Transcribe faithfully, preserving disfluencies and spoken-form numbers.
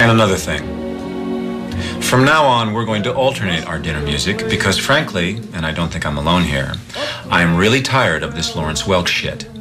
And another thing. From now on, we're going to alternate our dinner music because, frankly, and I don't think I'm alone here, I'm really tired of this Lawrence Welk shit.